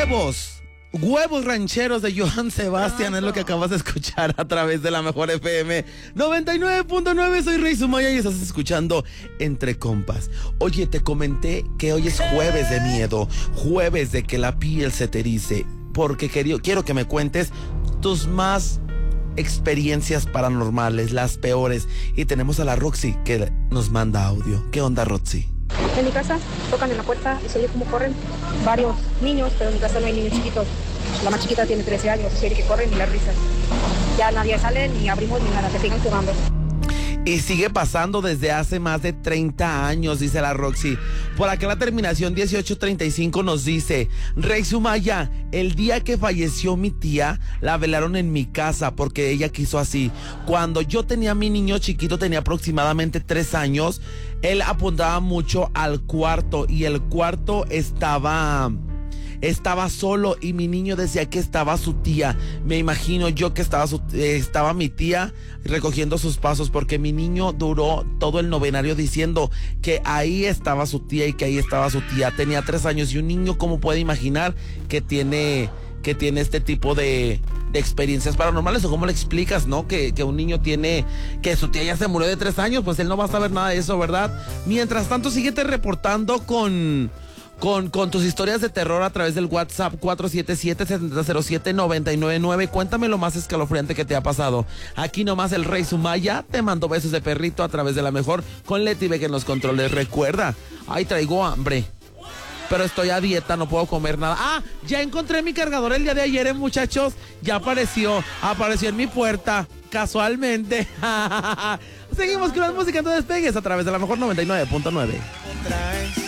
Huevos rancheros de Johann Sebastián es lo que acabas de escuchar a través de la Mejor FM 99.9. Soy Rey Sumaya y estás escuchando Entre Compas. Oye, te comenté que hoy es jueves de miedo, jueves de que la piel se te erice, porque quiero que me cuentes tus más experiencias paranormales, las peores. Y tenemos a la Roxy que nos manda audio. ¿Qué onda, Roxy? En mi casa tocan en la puerta y se oye como corren varios niños, pero en mi casa no hay niños chiquitos. La más chiquita tiene 13 años, se oye que corren y las risas. Ya nadie sale, ni abrimos, ni nada, que sigan jugando. Y sigue pasando desde hace más de 30 años, dice la Roxy. Por acá la terminación 1835 nos dice: Rey Sumaya, el día que falleció mi tía, la velaron en mi casa porque ella quiso así. Cuando yo tenía a mi niño chiquito, tenía aproximadamente 3 años, él apuntaba mucho al cuarto y el cuarto estaba solo y mi niño decía que estaba su tía. Me imagino yo que estaba mi tía recogiendo sus pasos, porque mi niño duró todo el novenario diciendo que ahí estaba su tía y que ahí estaba su tía. Tenía 3 años y un niño, ¿cómo puede imaginar que tiene este tipo de experiencias paranormales? ¿O cómo le explicas, no? Que un niño que su tía ya se murió de 3 años, pues él no va a saber nada de eso, ¿verdad? Mientras tanto, síguete reportando con tus historias de terror a través del WhatsApp 477-707-999. Cuéntame lo más escalofriante que te ha pasado. Aquí nomás el Rey Sumaya te mando besos de perrito a través de la Mejor con Leti Vega en los controles. Recuerda, ay, traigo hambre, pero estoy a dieta, no puedo comer nada. Ah, ya encontré mi cargador el día de ayer, muchachos. Ya apareció en mi puerta, casualmente. Seguimos con la música de despegues a través de la Mejor 99.9.